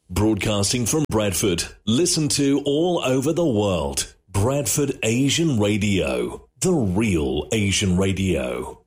Broadcasting from Bradford. Listen to all over the world. Bradford Asian Radio. The real Asian radio.